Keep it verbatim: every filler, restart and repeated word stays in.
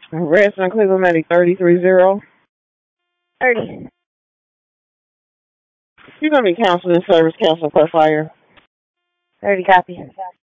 Redstone Cleveland Medic thirty-three zero. thirty. You're going to be counseling service counsel per fire. thirty copy.